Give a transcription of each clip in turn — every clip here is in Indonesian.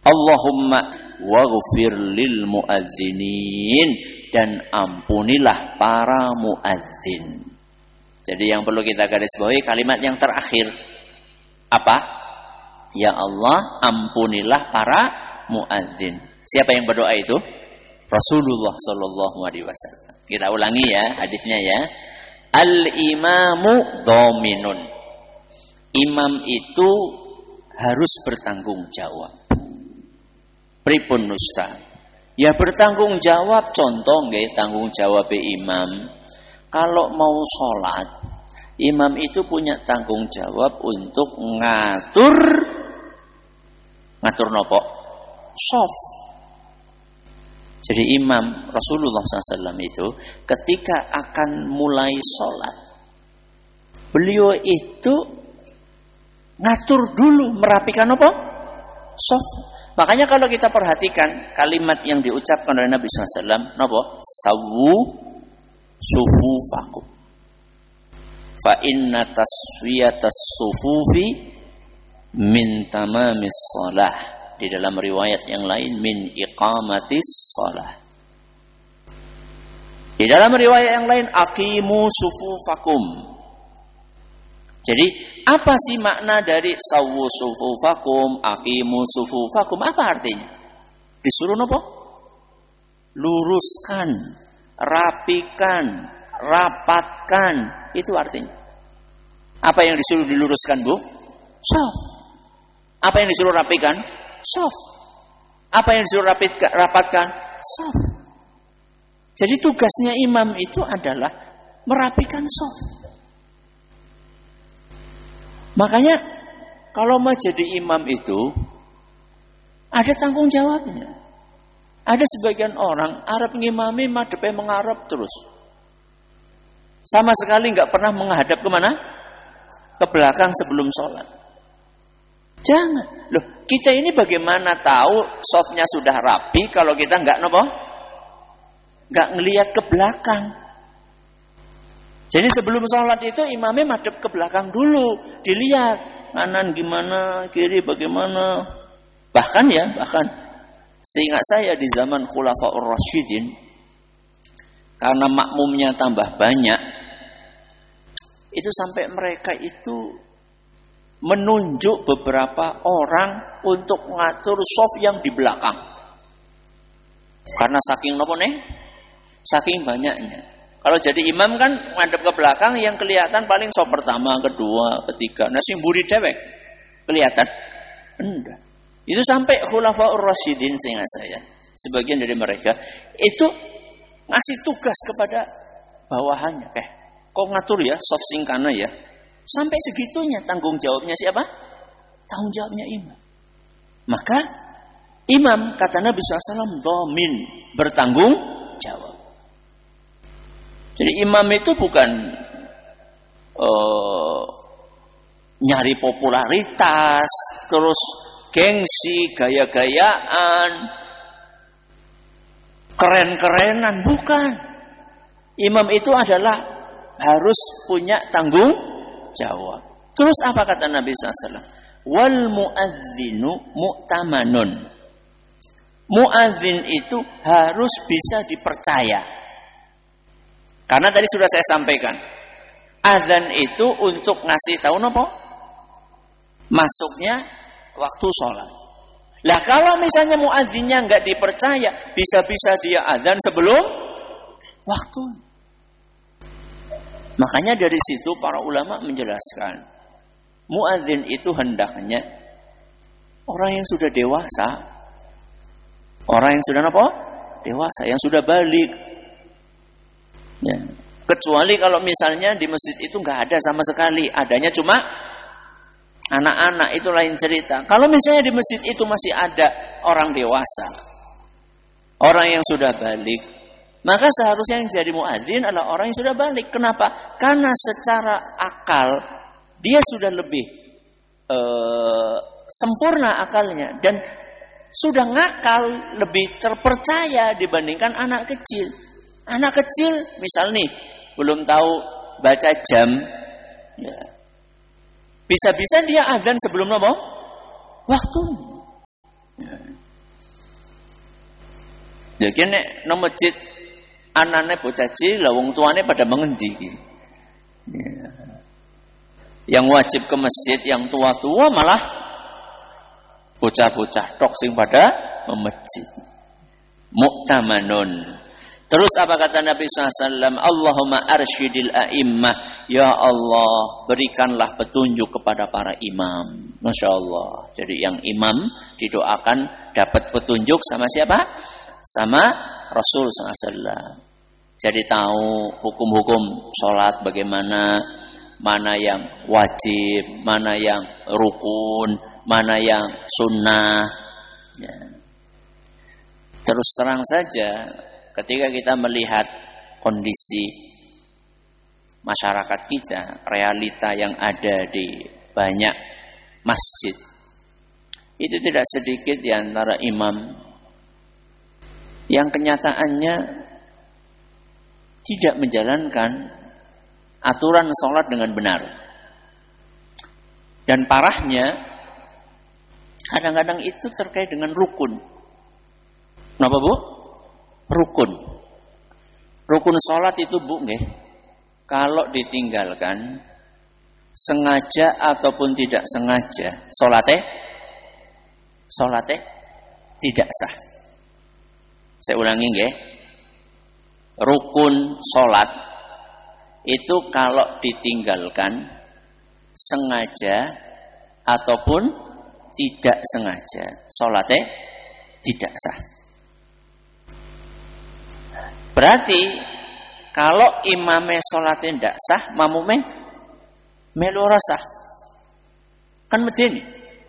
Allahumma waghfir lil muadzinin, dan ampunilah para muadzin. Jadi yang perlu kita garis bawahi kalimat yang terakhir. Apa? Ya Allah, ampunilah para muadzin. Siapa yang berdoa itu? Rasulullah sallallahu alaihi wasallam. Kita ulangi ya hadisnya ya. Al-imamu dhaminun. Imam itu harus bertanggung jawab. Pripun Ustaz? Ya bertanggung jawab, contoh nggih tanggung jawab imam. Kalau mau sholat, imam itu punya tanggung jawab untuk ngatur nopo? Shaf. Jadi imam Rasulullah SAW itu ketika akan mulai sholat, beliau itu ngatur dulu, merapikan apa? Shaf. Makanya kalau kita perhatikan kalimat yang diucapkan oleh Nabi SAW, napa? Sawu sufufakum. Fa inna taswiyatas sufufi min tamamis shalah. Di dalam riwayat yang lain min iqamatis shalah. Di dalam riwayat yang lain aqimu sufufakum. Jadi apa sih makna dari sawu sufufakum, aqimu sufufakum? Apa artinya? Disuruh apa? Luruskan, rapikan, rapatkan. Itu artinya. Apa yang disuruh diluruskan, Bu? Shaf. Apa yang disuruh rapikan? Shaf. Apa yang disuruh rapatkan? Shaf. Jadi tugasnya imam itu adalah merapikan shaf. Makanya kalau mau jadi imam itu ada tanggung jawabnya. Ada sebagian orang arep ngimami madhepe mengarep terus. Sama sekali nggak pernah menghadap kemana? Ke belakang sebelum sholat. Jangan. Loh, kita ini bagaimana tahu shafnya sudah rapi kalau kita nggak nopo? Nggak ngelihat ke belakang. Jadi sebelum sholat itu imamnya madhep ke belakang dulu, dilihat kanan gimana, kiri bagaimana. Bahkan seingat saya di zaman Khulafaur Rasyidin, karena makmumnya tambah banyak, itu sampai mereka itu menunjuk beberapa orang untuk ngatur shaf yang di belakang. Karena saking nopo nih? Saking banyaknya. Kalau jadi imam kan ngadep ke belakang, yang kelihatan paling shaf pertama, kedua, ketiga. Nah sing mburi dewek kelihatan? Enggak. Itu sampai Khulafaur Rasyidin seingat saya, sebagian dari mereka itu ngasih tugas kepada bawahannya, kok ngatur ya shaf sing kana ya. Sampai segitunya tanggung jawabnya siapa? Tanggung jawabnya imam. Maka imam kata Nabi SAW dhamin, bertanggung jawab. Jadi imam itu bukan nyari popularitas, terus gengsi, gaya-gayaan, keren-kerenan, bukan. Imam itu adalah harus punya tanggung jawab. Terus apa kata Nabi SAW? Wal muadzinu mu'tamanun. Muadzin itu harus bisa dipercaya. Karena tadi sudah saya sampaikan, azan itu untuk ngasih tahu apa? Masuknya waktu sholat. Lah kalau misalnya muadzinnya nggak dipercaya, bisa-bisa dia azan sebelum waktu. Makanya dari situ para ulama menjelaskan, muadzin itu hendaknya orang yang sudah dewasa, orang yang sudah apa? Dewasa, yang sudah balik. Ya. Kecuali kalau misalnya di masjid itu nggak ada sama sekali, adanya cuma anak-anak, itu lain cerita. Kalau misalnya di masjid itu masih ada orang dewasa, orang yang sudah balik, maka seharusnya yang jadi muadzin adalah orang yang sudah balik. Kenapa? Karena secara akal dia sudah lebih sempurna akalnya dan sudah ngakal, lebih terpercaya dibandingkan anak kecil. Anak kecil misal nih belum tahu baca jam, ya. Bisa-bisa dia azan sebelum apa? Waktu. Ya kene nang masjid anane bocah cilik lah wong tuane pada mengendi iki. Ya. Yang wajib ke masjid yang tua-tua malah bocah-bocah tok sing pada memejid. Mu'tamanun. Terus apa kata Nabi SAW? Allahumma arsyidil a'immah. Ya Allah, berikanlah petunjuk kepada para imam. Masya Allah. Jadi yang imam didoakan dapat petunjuk sama siapa? Sama Rasul SAW. Jadi tahu hukum-hukum sholat bagaimana, mana yang wajib, mana yang rukun, mana yang sunnah. Ya. Terus terang saja, ketika kita melihat kondisi masyarakat kita, realita yang ada di banyak masjid, itu tidak sedikit di antara imam yang kenyataannya tidak menjalankan aturan sholat dengan benar. Dan parahnya, kadang-kadang itu terkait dengan rukun. Kenapa Bu? Rukun. Rukun sholat itu Bu, nggih, kalau ditinggalkan sengaja ataupun tidak sengaja, sholatnya tidak sah. Saya ulangi nggih. Rukun sholat itu kalau ditinggalkan sengaja ataupun tidak sengaja, sholatnya tidak sah. Berarti kalau imamnya sholatnya tidak sah, makmumnya melu ora sah. Kan medeni.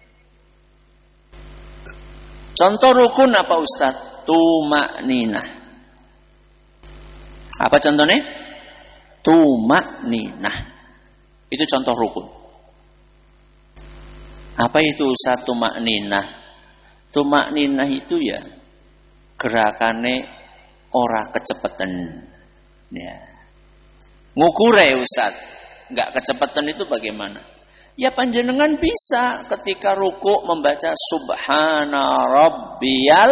Contoh rukun apa Ustaz? Tumakninah. Apa contohnya? Tumakninah. Itu contoh rukun. Apa itu Ustaz tumakninah? Tumakninah itu ya gerakannya ora kecepatan. Ya. Ngukure Ustaz, enggak kecepatan itu bagaimana? Ya panjenengan bisa ketika ruku membaca subhana rabbiyal.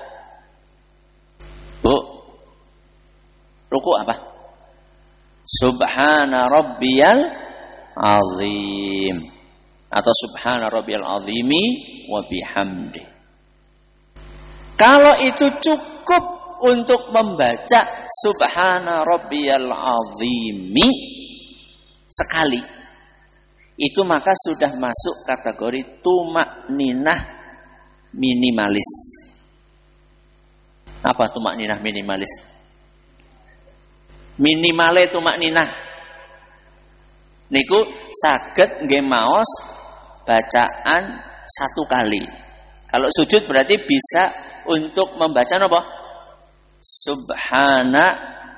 Bu, ruku apa? Subhana rabbiyal azim atau subhana rabbiyal azimi wa bihamdi. Kalau itu cukup untuk membaca subhana rabbiyal azimi sekali, itu maka sudah masuk kategori tumakninah minimalis. Apa tumakninah minimalis? Minimale tumakninah niku saged nggih maos bacaan satu kali. Kalau sujud berarti bisa untuk membaca apa? Subhana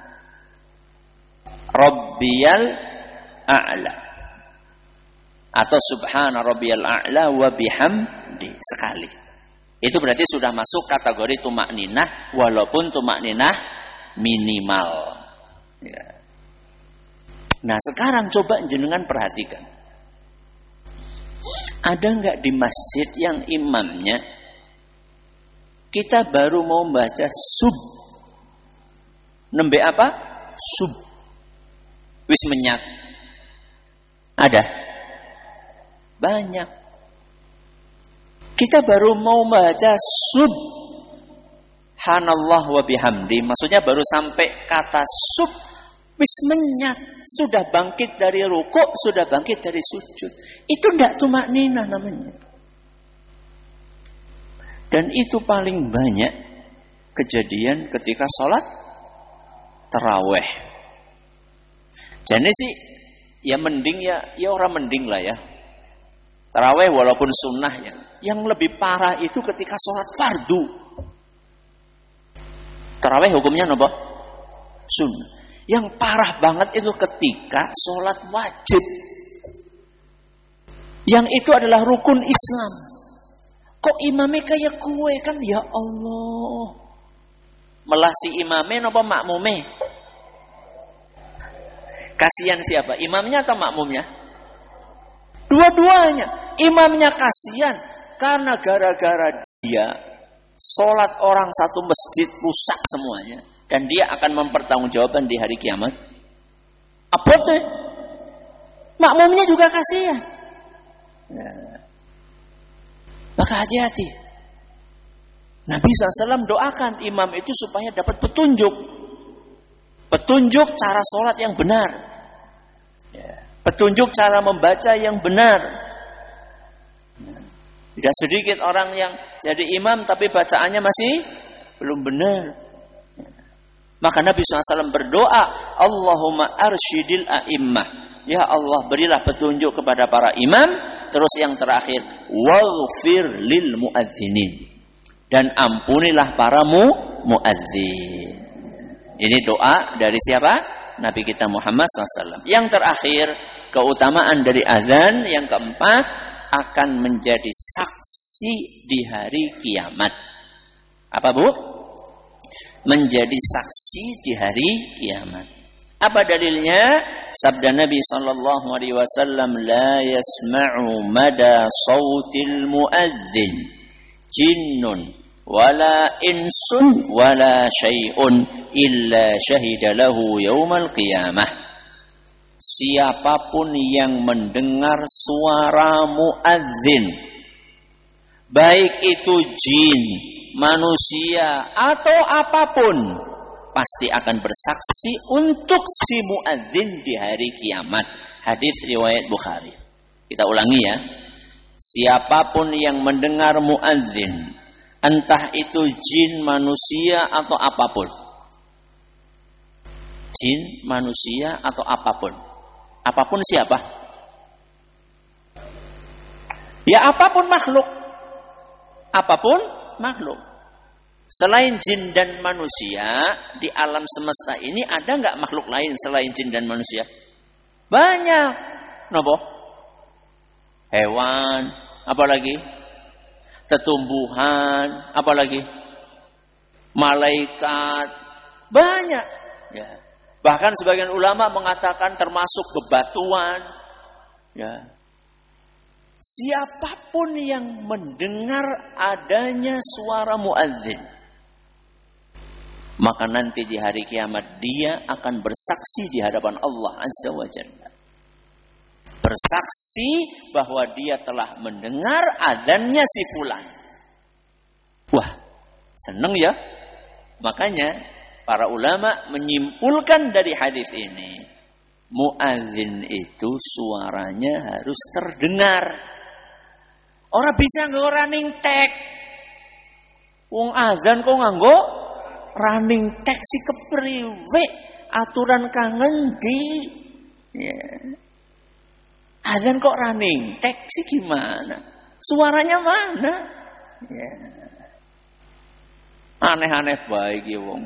rabbiyal a'la atau subhana rabbiyal a'la wa bihamdi sekali. Itu berarti sudah masuk kategori tumakninah walaupun tumakninah minimal. Ya. Nah sekarang coba jenengan perhatikan. Ada enggak di masjid yang imamnya kita baru mau baca sub, nembe apa? Sub. Wis menyat. Ada? Banyak. Kita baru mau baca subhanallah wa bihamdi. Maksudnya baru sampai kata sub, wis menyat. Sudah bangkit dari rukuk, sudah bangkit dari sujud. Itu ndak tumakninah namanya. Dan itu paling banyak kejadian ketika sholat taraweh. Jadi sih ya mending ya orang mending lah ya. Taraweh walaupun sunnah ya. Yang lebih parah itu ketika sholat fardu. Taraweh hukumnya apa? Sunnah. Yang parah banget itu ketika sholat wajib. Yang itu adalah rukun Islam. Kok imamnya kayak kue kan? Ya Allah. Melah si imamnya apa makmumnya? Kasihan siapa? Imamnya atau makmumnya? Dua-duanya. Imamnya kasihan karena gara-gara dia, sholat orang satu masjid rusak semuanya, dan dia akan mempertanggungjawabkan di hari kiamat. Apa tuh? Makmumnya juga kasihan. Maka hati-hati. Nabi SAW doakan imam itu supaya dapat petunjuk. Petunjuk cara sholat yang benar. Petunjuk cara membaca yang benar. Tidak sedikit orang yang jadi imam tapi bacaannya masih belum benar. Maka Nabi SAW berdoa, Allahumma arsyidil a'immah. Ya Allah, berilah petunjuk kepada para imam. Terus yang terakhir, waghfir lil muadzinin. Dan ampunilah para muadzin. Ini doa dari siapa? Nabi kita Muhammad SAW. Yang terakhir, keutamaan dari azan. Yang keempat, akan menjadi saksi di hari kiamat. Apa Bu? Menjadi saksi di hari kiamat. Apa dalilnya? Sabda Nabi sallallahu alaihi wasallam, la yasma'u mada sautil muadzin jinnun wala insun wala syai'un illa syahida lahu yaumal qiyamah. Siapapun yang mendengar suara muadzin, baik itu jin, manusia atau apapun, pasti akan bersaksi untuk si muadzin di hari kiamat. Hadis riwayat Bukhari. Kita ulangi ya. Siapapun yang mendengar muadzin, entah itu jin, manusia atau apapun. Jin, manusia atau apapun. Apapun siapa? Ya apapun makhluk. Apapun makhluk. Selain jin dan manusia, di alam semesta ini ada nggak makhluk lain selain jin dan manusia? Banyak. Napa? Hewan, apalagi? Tetumbuhan, apalagi? Malaikat, banyak. Ya. Bahkan sebagian ulama mengatakan termasuk bebatuan. Ya. Siapapun yang mendengar adanya suara muadzin, maka nanti di hari kiamat dia akan bersaksi di hadapan Allah Azza wa Jalla. Bersaksi bahwa dia telah mendengar adzannya si fulan. Wah, seneng ya. Makanya para ulama menyimpulkan dari hadis ini, muadzin itu suaranya harus terdengar. Orang bisa nggo running tag. Wong azan kok nganggo running tag si kepriwe, aturan kangen di azan kok running tag sih gimana? Suaranya mana? Ya. Aneh-aneh baik ya wong.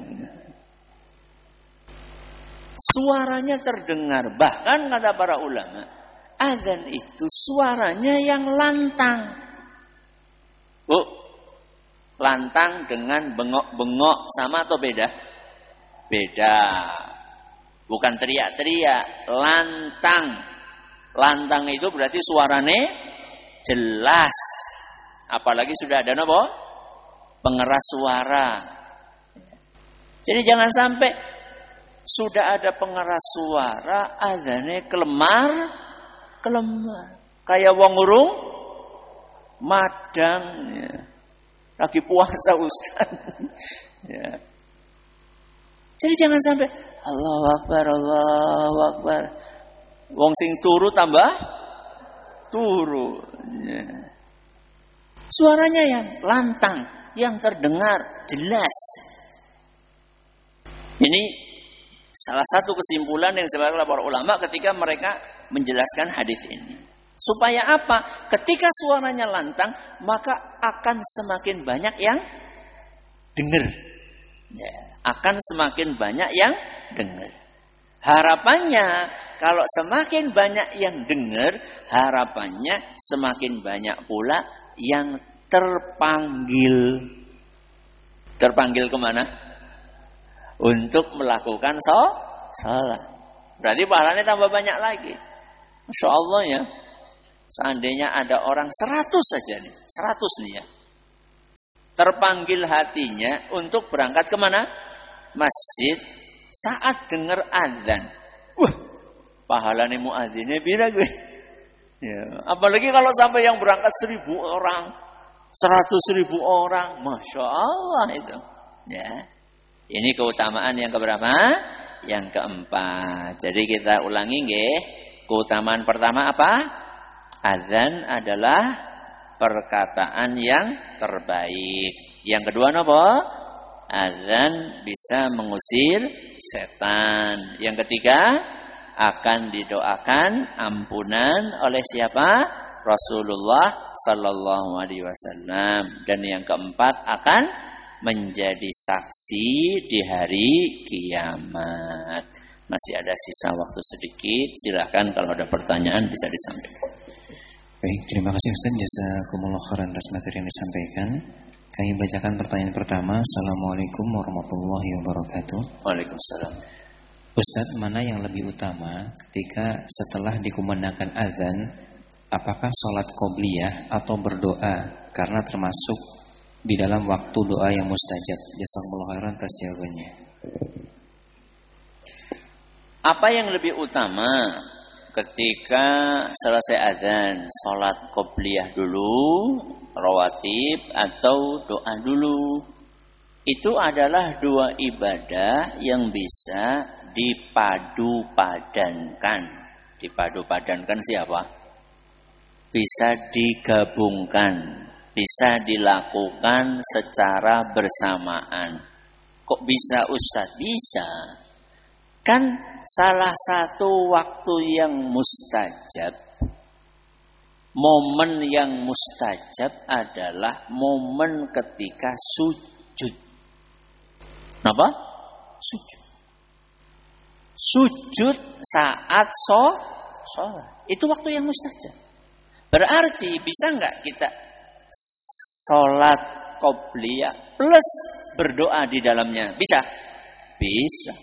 Suaranya terdengar. Bahkan kata para ulama, azan itu suaranya yang lantang. Bu, lantang dengan bengok-bengok sama atau beda? Beda. Bukan teriak-teriak, lantang. Lantang itu berarti suaranya jelas. Apalagi sudah ada apa? Pengeras suara. Jadi jangan sampai sudah ada pengeras suara, azannya kelemar. Kayak wong urung madang. Ya. Lagi puasa Ustaz. Ya. Jadi jangan sampai Allahu Akbar, Allahu Akbar. Wong sing turu tambah turu. Ya. Suaranya yang lantang, yang terdengar jelas. Ini salah satu kesimpulan yang disampaikan oleh para ulama ketika mereka menjelaskan hadis ini. Supaya apa? Ketika suaranya lantang, maka akan semakin banyak yang dengar. Ya, akan semakin banyak yang dengar. Harapannya, kalau semakin banyak yang dengar, harapannya semakin banyak pula yang terpanggil. Terpanggil kemana? Untuk melakukan salat. Berarti pahalanya tambah banyak lagi. Masya Allah ya. Seandainya ada orang 100 saja nih. 100 nih ya. terpanggil hatinya untuk berangkat kemana? Masjid. Saat dengar azan, wah, pahalane muadzinnya pira gue. Ya, apalagi kalau sampai yang berangkat 1.000 orang, 100.000 orang, masya Allah itu. Ya, ini keutamaan yang keberapa? Yang keempat. Jadi kita ulangi nggih. Keutamaan pertama apa? Azan adalah perkataan yang terbaik. Yang kedua apa? Azan bisa mengusir setan. Yang ketiga, akan didoakan ampunan oleh siapa? Rasulullah sallallahu alaihi wasallam. Dan yang keempat, akan menjadi saksi di hari kiamat. Masih ada sisa waktu sedikit. Silakan kalau ada pertanyaan bisa disampaikan. Baik, terima kasih Ustaz. Jazakumullah khairan atas materi yang disampaikan. Kami bacakan pertanyaan pertama. Assalamualaikum warahmatullahi wabarakatuh. Waalaikumsalam. Ustadz, mana yang lebih utama ketika setelah dikumandangkan azan, apakah sholat qobliyah atau berdoa? Karena termasuk di dalam waktu doa yang mustajab. Jazakumullah khairan atas jawabannya. Apa yang lebih utama ketika selesai azan? Sholat qobliyah dulu, rawatib, atau doa dulu? Itu adalah dua ibadah yang bisa dipadu-padankan. Dipadu-padankan siapa? Bisa digabungkan, bisa dilakukan secara bersamaan. Kok bisa Ustaz? Bisa. Kan salah satu waktu yang mustajab, momen yang mustajab adalah momen ketika sujud. Kenapa? Sujud. Sujud saat sholat. Itu waktu yang mustajab. Berarti bisa enggak kita sholat qobliyah plus berdoa di dalamnya? Bisa? Bisa.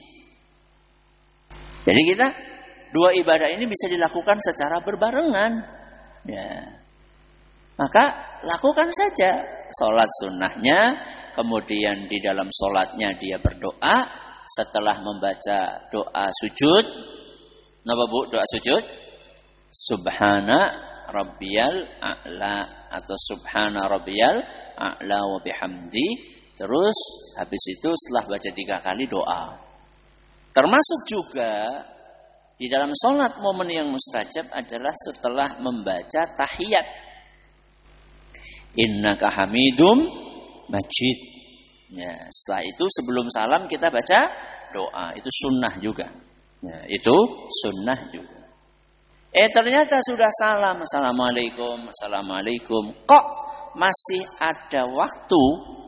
Jadi kita dua ibadah ini bisa dilakukan secara berbarengan. Ya. Maka lakukan saja sholat sunnahnya, kemudian di dalam sholatnya dia berdoa. Setelah membaca doa sujud, apa bu doa sujud? Subhana rabbiyal a'la atau subhana rabbiyal a'la wa bihamdi. Terus habis itu setelah baca 3 kali doa. Termasuk juga di dalam sholat momen yang mustajab adalah setelah membaca tahiyat. Innaka hamidum majid. Ya, setelah itu sebelum salam kita baca doa. Itu sunnah juga. Ya, itu sunnah juga. Ternyata sudah salam. Assalamualaikum. Assalamualaikum. Kok masih ada waktu?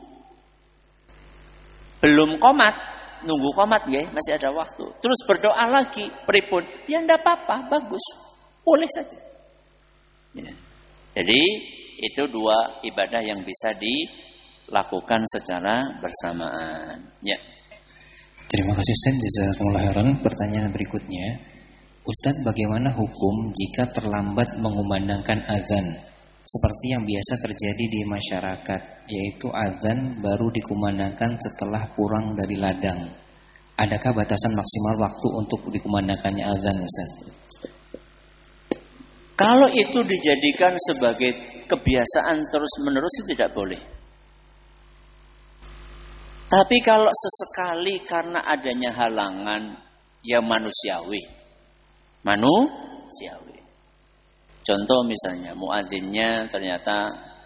Belum qomat. Nunggu qomat ya, masih ada waktu. Terus berdoa lagi. Pripun? Ya enggak apa-apa. Bagus. Boleh saja. Ya. Jadi itu dua ibadah yang bisa dilakukan secara bersamaan. Ya. Terima kasih Ustaz. Jazakumullah khairan. Pertanyaan berikutnya, Ustaz, bagaimana hukum jika terlambat mengumandangkan azan? Seperti yang biasa terjadi di masyarakat, yaitu azan baru dikumandangkan setelah pulang dari ladang. Adakah batasan maksimal waktu untuk dikumandangkannya azan, Ustaz? Kalau itu dijadikan sebagai kebiasaan terus-menerus itu tidak boleh. Tapi kalau sesekali karena adanya halangan yang manusiawi. Contoh misalnya muadzinnya ternyata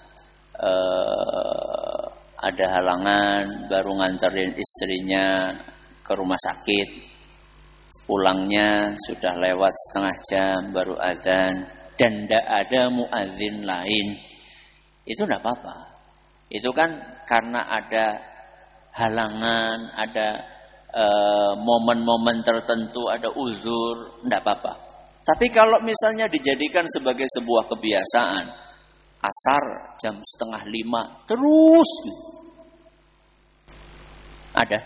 ada halangan, baru nganterin istrinya ke rumah sakit. Pulangnya sudah lewat setengah jam baru adzan dan tidak ada muadzin lain. Itu tidak apa-apa. Itu kan karena ada halangan, ada momen-momen tertentu, ada uzur, tidak apa-apa. Tapi kalau misalnya dijadikan sebagai sebuah kebiasaan, asar jam 4:30 terus ada,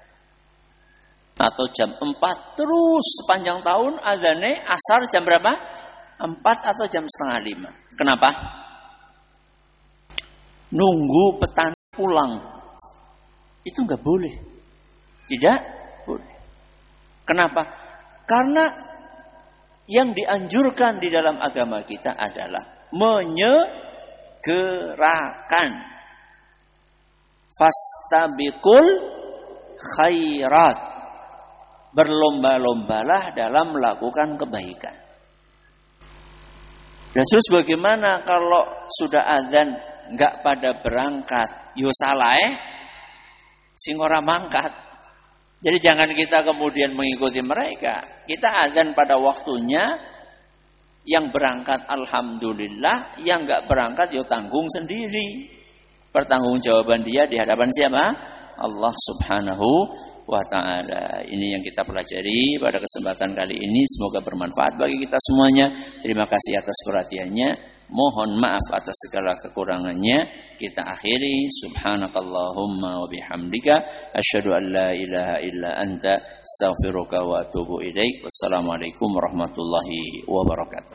atau jam 4 terus sepanjang tahun azannya asar jam berapa? 4 atau jam 4:30. Kenapa? Nunggu petani pulang. Itu enggak boleh. Tidak boleh. Kenapa? Karena yang dianjurkan di dalam agama kita adalah menyegerakan. Fastabiqul khairat. Berlomba-lombalah dalam melakukan kebaikan. Dan terus bagaimana kalau sudah azan enggak pada berangkat? Yo salah sing ora mangkat. Jadi jangan kita kemudian mengikuti mereka. Kita azan pada waktunya, yang berangkat alhamdulillah, yang enggak berangkat yo tanggung sendiri. Pertanggungjawaban dia di hadapan siapa? Allah Subhanahu wa ta'ala. Ini yang kita pelajari pada kesempatan kali ini. Semoga bermanfaat bagi kita semuanya. Terima kasih atas perhatiannya. Mohon maaf atas segala kekurangannya. Kita akhiri. Subhanakallahumma wa bihamdika asyhadu an la ilaha illa anta astaghfiruka wa atubu ilaik. Wassalamualaikum warahmatullahi wabarakatuh.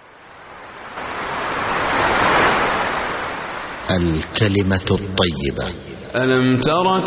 الكلمة الطيبة. ألم ترى